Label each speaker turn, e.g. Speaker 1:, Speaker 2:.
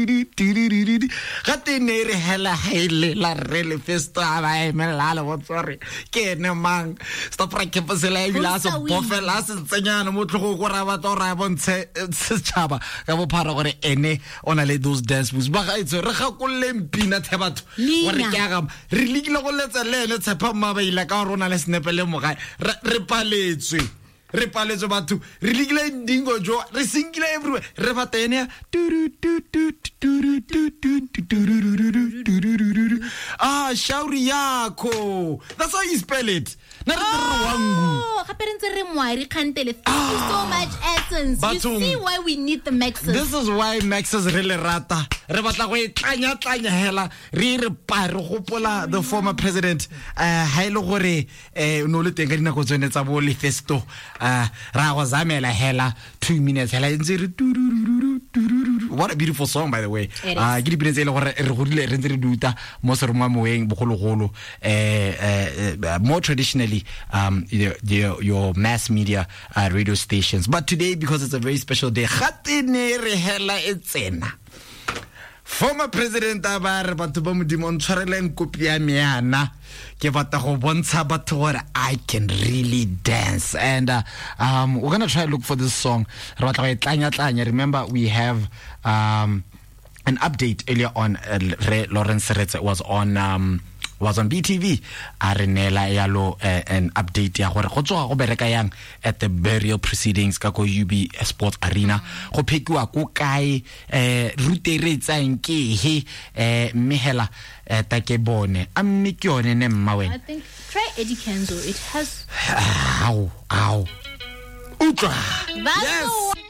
Speaker 1: gate ne re hela haile la rele festa ba emelala wa tsore ke ne mang stop ra ke pasela e bila so bofela se tsenyana mo tlogo go ra ba tora bontshe setšhaba ka bophara gore ene ona le those dance moves ba ga itse re ga kolle mpina the batho gore ke aga re likile go letsa lele tshepa mabaila ka rona le snapele mo ga re paletswe batho re likile dingo jo re singile everywhere re batene shauri yako, that's how you spell it. Thank you
Speaker 2: so much, Essence. You see why we need the Maxes.
Speaker 1: This is why Maxes really rata. The former president, Hailo Gore, no Lutengarina Cozoneta Boli Festo, Rawazamela Hela, 2 minutes. What a beautiful song, by the way. More traditionally, your mass media radio stations. But today, because it's a very special day, former President Abar Batubamudimon Charlen Kupiamiana gave out the whole I can really dance. And we're gonna try to look for this song. Remember, we have an update earlier on. Lawrence Seretse was on BTV. Arenela yalo an update ya gore go tsoga go bereka yang at the burial proceedings ka go UB Sports Arena. Go phekiwa ko kae rutere tsang ke he mehela take bone amme ke yone ne mmawe.
Speaker 2: I think try Eddie Kenzo. It has
Speaker 1: ow utla.
Speaker 2: Yes.